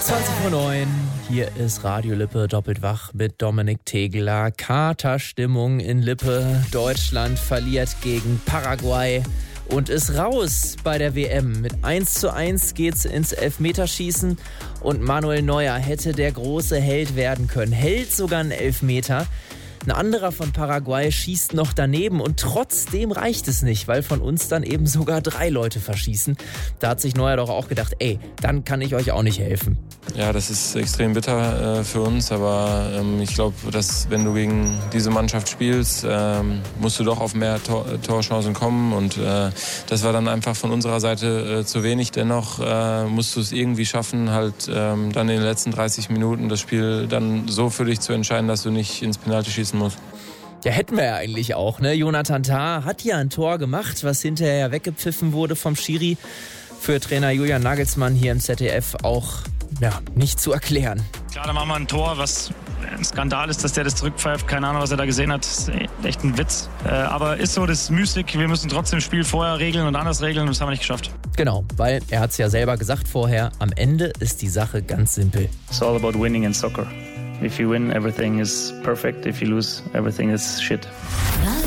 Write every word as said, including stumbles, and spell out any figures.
zwanzig Uhr neun, hier ist Radio Lippe doppelt wach mit Dominik Tegeler. Katerstimmung in Lippe. Deutschland verliert gegen Paraguay und ist raus bei der W M. Mit eins zu eins geht's ins Elfmeterschießen und Manuel Neuer hätte der große Held werden können. Hält sogar einen Elfmeter. Ein anderer von Paraguay schießt noch daneben und trotzdem reicht es nicht, weil von uns dann eben sogar drei Leute verschießen. Da hat sich Neuer doch auch gedacht, ey, dann kann ich euch auch nicht helfen. Ja, das ist extrem bitter äh, für uns, aber ähm, ich glaube, dass wenn du gegen diese Mannschaft spielst, ähm, musst du doch auf mehr Tor- Torchancen kommen und äh, das war dann einfach von unserer Seite äh, zu wenig. Dennoch äh, musst du es irgendwie schaffen, halt ähm, dann in den letzten dreißig Minuten das Spiel dann so für dich zu entscheiden, dass du nicht ins Penalty schießen musst. Ja, hätten wir ja eigentlich auch, ne? Jonathan Tah hat ja ein Tor gemacht, was hinterher weggepfiffen wurde vom Schiri. Für Trainer Julian Nagelsmann hier im Z D F auch ja, nicht zu erklären. Klar, da machen wir ein Tor, was ein Skandal ist, dass der das zurückpfeift. Keine Ahnung, was er da gesehen hat. Das ist echt ein Witz. Äh, aber ist so, das ist müßig. Wir müssen trotzdem das Spiel vorher regeln und anders regeln und das haben wir nicht geschafft. Genau, weil er hat es ja selber gesagt vorher, am Ende ist die Sache ganz simpel. It's all about winning in soccer. If you win, everything is perfect. If you lose, everything is shit.